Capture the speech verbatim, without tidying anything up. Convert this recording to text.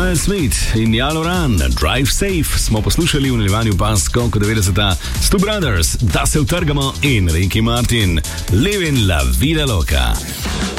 Joel Smith in Jaloran, Drive Safe smo poslušali v nadaljevanju pa skok devetdeseta, Stu Brothers, Da se utrgamo in Ricky Martin, Living la vida loca.